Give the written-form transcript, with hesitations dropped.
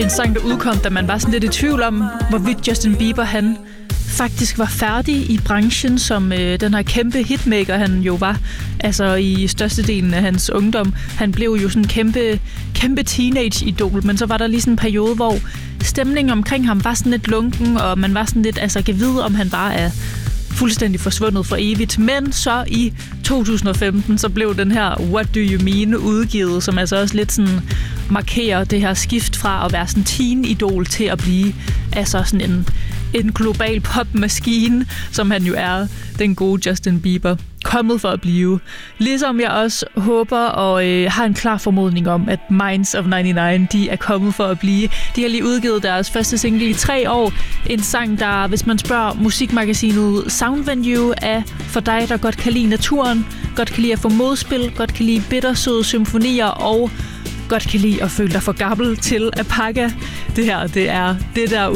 en sang, der udkom, da man var sådan lidt i tvivl om, hvorvidt Justin Bieber, han faktisk var færdig i branchen som den her kæmpe hitmaker, han jo var. Altså i størstedelen af hans ungdom. Han blev jo sådan en kæmpe teenage-idol, men så var der lige sådan en periode, hvor stemningen omkring ham var sådan lidt lunken, og man var sådan lidt, altså kan vide, om han bare er fuldstændig forsvundet for evigt. Men så i 2015, så blev den her What Do You Mean udgivet, som altså også lidt sådan markerer det her skift fra at være sådan teen-idol til at blive altså sådan en global popmaskine, som han jo er, den gode Justin Bieber, kommet for at blive. Ligesom jeg også håber og har en klar formodning om, at Minds of 99, de er kommet for at blive. De har lige udgivet deres første single i 3 år. En sang, der, hvis man spørger musikmagasinet Soundvenue, er for dig, der godt kan lide naturen, godt kan lide at få modspil, godt kan lide bittersøde symfonier og godt kan lide at føle dig for gammel til at pakke. Det her, det er det der